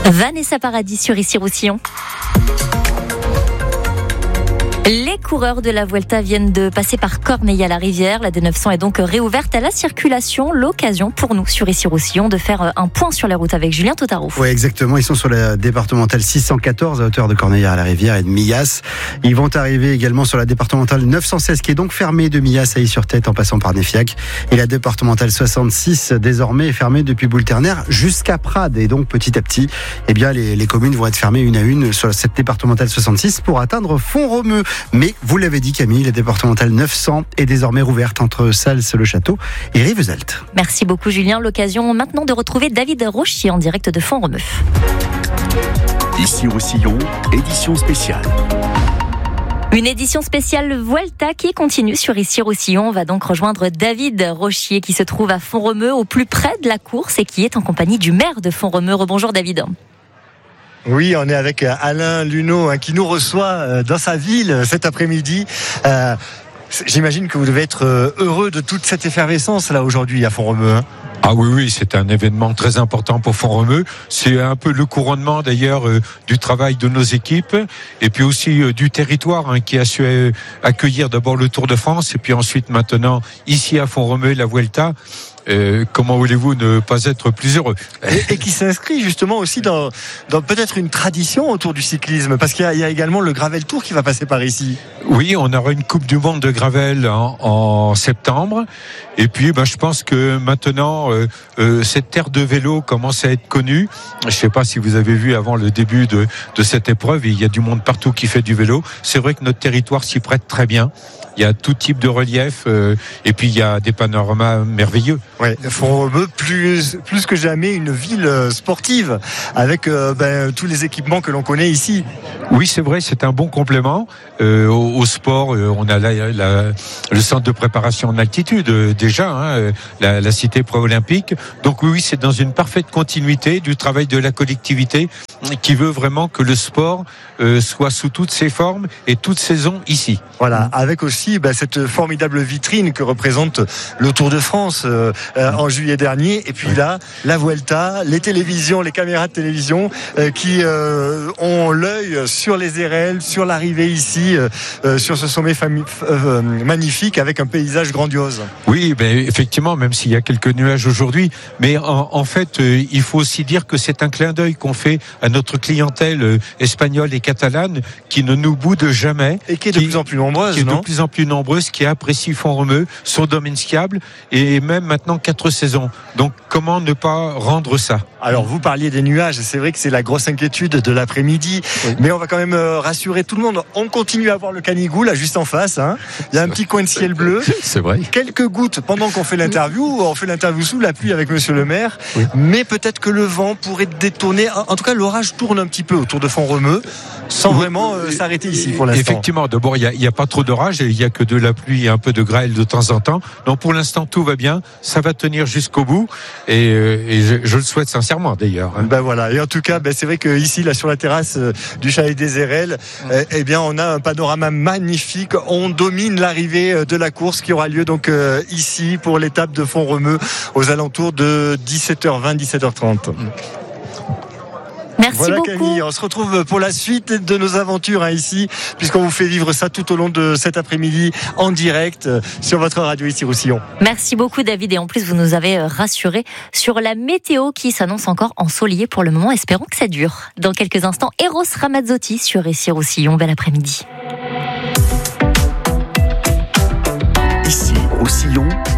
Vanessa Paradis sur Issy-Roussillon. Les coureurs de la Vuelta viennent de passer par Cormeilles-à-la-Rivière. La D900 est donc réouverte à la circulation. L'occasion pour nous sur Issy-Roussillon de faire un point sur les routes avec Julien Totaro. Oui, exactement. Ils sont sur la départementale 614 à hauteur de Cormeilles-à-la-Rivière et de Millas. Ils vont arriver également sur la départementale 916 qui est donc fermée de Millas à Is-sur-Tête en passant par Néfiac. Et la départementale 66 désormais est fermée depuis Boule-Ternaire jusqu'à Prades. Et donc petit à petit, les communes vont être fermées une à une sur cette départementale 66 pour atteindre Font-Romeu. Mais vous l'avez dit Camille, la départementale 900 est désormais rouverte entre Sals-le-Château et Rivesaltes. Merci beaucoup Julien. L'occasion maintenant de retrouver David Rochier en direct de Font-Romeu. Issy-Roussillon, édition spéciale. Une édition spéciale Vuelta qui continue sur Issy-Roussillon. On va donc rejoindre David Rochier qui se trouve à Font-Romeu au plus près de la course et qui est en compagnie du maire de Font-Romeu. Rebonjour David. Oui, on est avec Alain Luneau qui nous reçoit dans sa ville cet après-midi. J'imagine que vous devez être heureux de toute cette effervescence là aujourd'hui à Font-Romeu. Ah oui, c'est un événement très important pour Font-Romeu. C'est un peu le couronnement d'ailleurs du travail de nos équipes et puis aussi du territoire qui a su accueillir d'abord le Tour de France et puis ensuite maintenant ici à Font-Romeu la Vuelta. Comment voulez-vous ne pas être plus heureux ? Et qui s'inscrit justement aussi dans peut-être une tradition autour du cyclisme, parce qu'il y a également le Gravel Tour qui va passer par ici. Oui, on aura une Coupe du Monde de Gravel en septembre. Et puis, je pense que maintenant, cette terre de vélo commence à être connue. Je ne sais pas si vous avez vu avant le début de cette épreuve, il y a du monde partout qui fait du vélo. C'est vrai que notre territoire s'y prête très bien. Il y a tout type de relief et puis il y a des panoramas merveilleux. Ouais, Font-Romeu plus que jamais une ville sportive avec tous les équipements que l'on connaît ici. Oui, c'est vrai, c'est un bon complément au sport. On a le centre de préparation en altitude déjà, la cité pré-olympique. Donc oui, c'est dans une parfaite continuité du travail de la collectivité qui veut vraiment que le sport soit sous toutes ses formes et toutes saisons ici. Voilà, avec aussi cette formidable vitrine que représente le Tour de France en juillet dernier. Et puis là, la Vuelta, les télévisions, les caméras de télévision qui ont l'œil sur les RL, sur l'arrivée ici, sur ce sommet magnifique avec un paysage grandiose. Oui, effectivement, même s'il y a quelques nuages aujourd'hui, mais en fait, il faut aussi dire que c'est un clin d'œil qu'on fait à notre clientèle espagnole et catalane qui ne nous boude jamais. Et qui est de plus en plus nombreuse, qui apprécie Font-Romeu, son domaine skiable et même maintenant 4 saisons. Donc comment ne pas rendre ça ? Alors vous parliez des nuages, c'est vrai que c'est la grosse inquiétude de l'après-midi, oui. Mais on va quand même rassurer tout le monde. On continue à voir le Canigou là juste en face. Il y a un petit coin de ciel bleu. C'est vrai. Quelques gouttes pendant qu'on fait l'interview. On fait l'interview sous la pluie avec Monsieur le Maire. Oui. Mais peut-être que le vent pourrait détourner. En tout cas, l'orage tourne un petit peu autour de Font-Romeu, sans vraiment s'arrêter ici pour l'instant. Effectivement, d'abord il y a pas trop d'orage, il y a que de la pluie et un peu de grêle de temps en temps. Donc pour l'instant tout va bien, ça va tenir jusqu'au bout et je le souhaite sincèrement d'ailleurs. Voilà. Et en tout cas, c'est vrai que ici là sur la terrasse du chalet des RL, on a un panorama magnifique. On domine l'arrivée de la course qui aura lieu donc ici pour l'étape de Font-Romeu aux alentours de 17h20, 17h30. Merci voilà beaucoup. Camille, on se retrouve pour la suite de nos aventures ici, puisqu'on vous fait vivre ça tout au long de cet après-midi en direct sur votre radio Issy-Roussillon. Merci beaucoup David, et en plus vous nous avez rassuré sur la météo qui s'annonce encore ensoleillée pour le moment. Espérons que ça dure. Dans quelques instants, Eros Ramazzotti sur Issy-Roussillon. Bel après-midi. Issy-Roussillon,